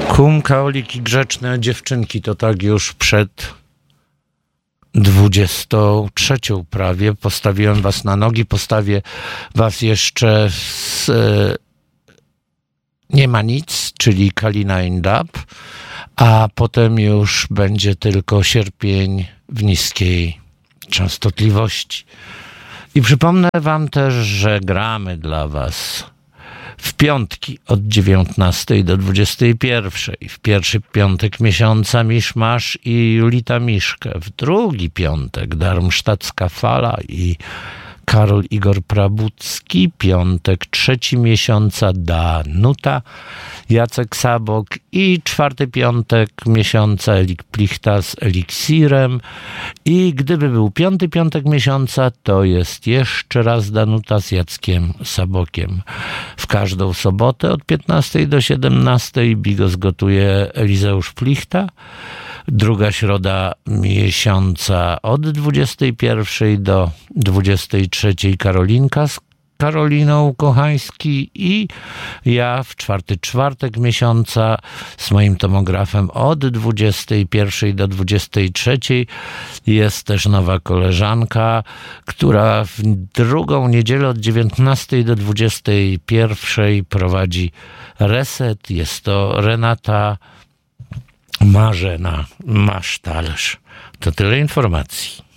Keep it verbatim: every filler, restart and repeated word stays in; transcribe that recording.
Kum, kaolik i grzeczne dziewczynki, to tak już przed dwudziestą trzecią prawie. Postawiłem was na nogi, postawię was jeszcze z e, Nie ma nic, czyli Kalina in Dub, a potem już będzie tylko Sierpień w niskiej częstotliwości. I przypomnę wam też, że gramy dla was w piątki od dziewiętnastej do dwudziestej pierwszej. W pierwszy piątek miesiąca Miszmasz i Julita Miszke. W drugi piątek Darmstadtska Fala i Karol Igor Prabucki. Piątek trzeci miesiąca Danuta, Jacek Sabok i czwarty piątek miesiąca Elik Plichta z Eliksirem. I gdyby był piąty piątek miesiąca, to jest jeszcze raz Danuta z Jackiem Sabokiem. W każdą sobotę od piętnastej do siedemnastej Bigos gotuje Elizeusz Plichta. Druga środa miesiąca od dwudziestej pierwszej do dwudziestej trzeciej Karolinka z Karoliną Kochański i ja w czwarty czwartek miesiąca z moim tomografem od dwudziestej pierwszej do dwudziestej trzeciej. Jest też nowa koleżanka, która w drugą niedzielę od dziewiętnastej do dwudziestej pierwszej prowadzi reset. Jest to Renata Marzena Masztalerz. To tyle informacji.